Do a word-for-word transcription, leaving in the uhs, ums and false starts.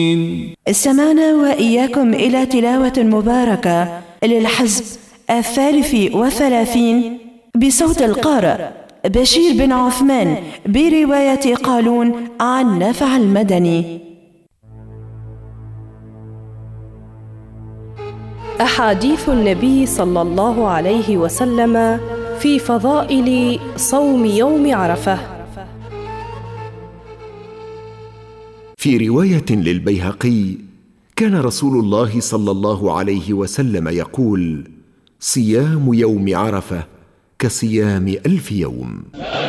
استمعنا وإياكم إلى تلاوة مباركة للحزب الثالث والثلاثين بصوت القارئ بشير بن عثمان برواية قالون عن نافع المدني. أحاديث النبي صلى الله عليه وسلم في فضائل صوم يوم عرفة. في رواية للبيهقي كان رسول الله صلى الله عليه وسلم يقول: صيام يوم عرفة كصيام ألف يوم.